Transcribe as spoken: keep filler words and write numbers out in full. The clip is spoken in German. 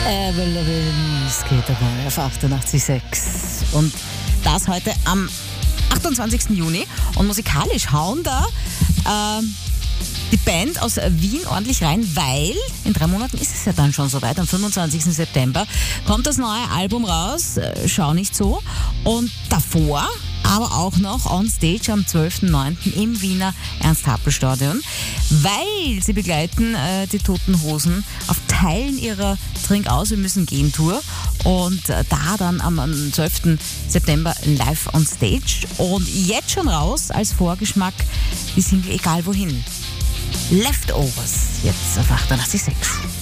Avril Lavigne, Skaterboy auf achtundachtzig Komma sechs. Und das heute am achtundzwanzigsten Juni. Und musikalisch hauen da äh, die Band aus Wien ordentlich rein, weil in drei Monaten ist es ja dann schon soweit. Am fünfundzwanzigsten September kommt das neue Album raus, äh, Schau nicht so. Und davor aber auch noch on stage am zwölften neunten im Wiener Ernst-Happel-Stadion, weil sie begleiten äh, die Toten Hosen auf Teilen ihrer Trink aus, wir müssen gehen Tour und äh, da dann am, am zwölften September live on stage und jetzt schon raus als Vorgeschmack die Single Egal wohin. Leftovers, jetzt auf achtundachtzig Komma sechs.